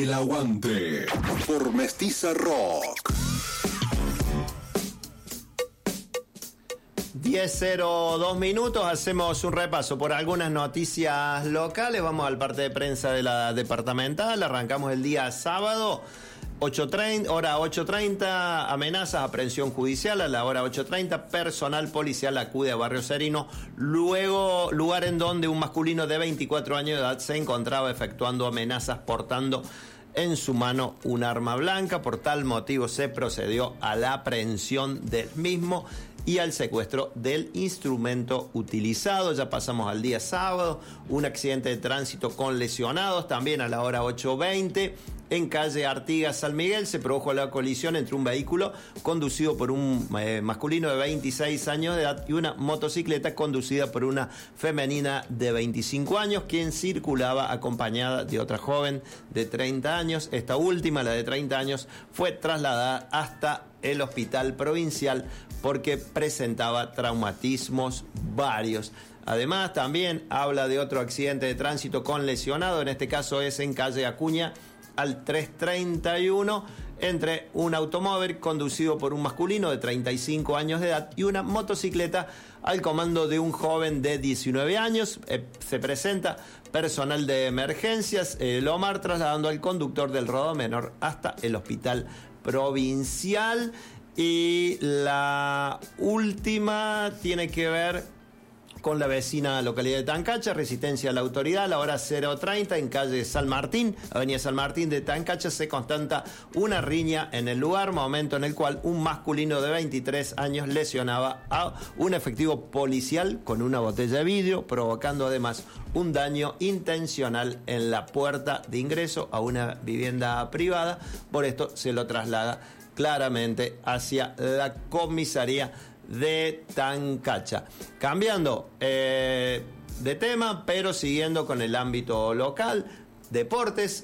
El Aguante por Mestiza Rock. 10:02 minutos, hacemos un repaso por algunas noticias locales. Vamos al parte de prensa de la departamental. Arrancamos el día sábado, 8:30, hora 8:30, amenazas, aprehensión judicial. A la hora 8:30, personal policial acude a Barrio Serino, lugar en donde un masculino de 24 años de edad se encontraba efectuando amenazas portando en su mano un arma blanca. Por tal motivo se procedió a la aprehensión del mismo y al secuestro del instrumento utilizado. Ya pasamos al día sábado, un accidente de tránsito con lesionados. También a la hora 8:20, en calle Artigas San Miguel, se produjo la colisión entre un vehículo conducido por un masculino de 26 años de edad y una motocicleta conducida por una femenina de 25 años, quien circulaba acompañada de otra joven de 30 años. Esta última, la de 30 años, fue trasladada hasta el hospital provincial porque presentaba traumatismos varios. Además, también habla de otro accidente de tránsito con lesionado. En este caso es en calle Acuña al 331, entre un automóvil conducido por un masculino de 35 años de edad y una motocicleta al comando de un joven de 19 años. Se presenta personal de emergencias, Lomar, trasladando al conductor del rodo menor hasta el hospital provincial. Y la última tiene que ver con la vecina localidad de Tancacha, resistencia a la autoridad. A la hora 0:30, en calle San Martín, avenida San Martín de Tancacha, se constata una riña en el lugar, momento en el cual un masculino de 23 años lesionaba a un efectivo policial con una botella de vidrio, provocando además un daño intencional en la puerta de ingreso a una vivienda privada. Por esto se lo traslada claramente hacia la comisaría de Tancacha. Cambiando de tema, pero siguiendo con el ámbito local, deportes,